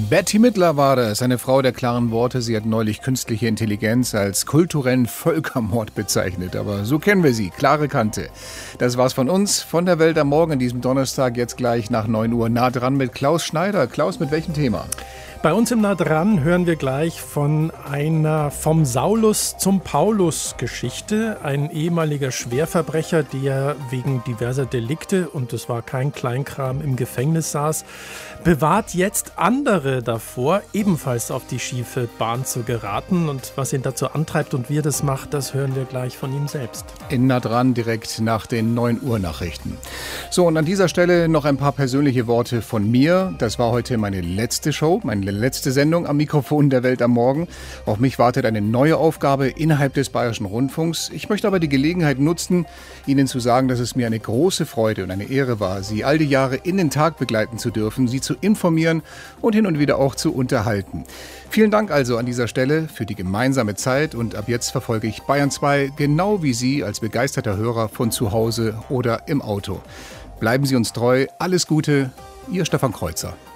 Bette Midler war das, eine Frau der klaren Worte. Sie hat neulich künstliche Intelligenz als kulturellen Völkermord bezeichnet. Aber so kennen wir sie, klare Kante. Das war's von uns, von der Welt am Morgen an diesem Donnerstag, jetzt gleich nach 9 Uhr. Nah dran mit Klaus Schneider. Klaus, mit welchem Thema? Bei uns im Nah dran hören wir gleich von einer vom Saulus zum Paulus Geschichte. Ein ehemaliger Schwerverbrecher, der wegen diverser Delikte, und das war kein Kleinkram, im Gefängnis saß, bewahrt jetzt andere davor, ebenfalls auf die schiefe Bahn zu geraten. Und was ihn dazu antreibt und wie er das macht, das hören wir gleich von ihm selbst. In Nah dran, direkt nach den 9 Uhr Nachrichten. So, und an dieser Stelle noch ein paar persönliche Worte von mir. Das war heute meine letzte Show, meine letzte Sendung am Mikrofon der Welt am Morgen. Auf mich wartet eine neue Aufgabe innerhalb des Bayerischen Rundfunks. Ich möchte aber die Gelegenheit nutzen, Ihnen zu sagen, dass es mir eine große Freude und eine Ehre war, Sie all die Jahre in den Tag begleiten zu dürfen, Sie zu informieren und hin und wieder auch zu unterhalten. Vielen Dank also an dieser Stelle für die gemeinsame Zeit und ab jetzt verfolge ich Bayern 2 genau wie Sie als begeisterter Hörer von zu Hause oder im Auto. Bleiben Sie uns treu, alles Gute, Ihr Stefan Kreuzer.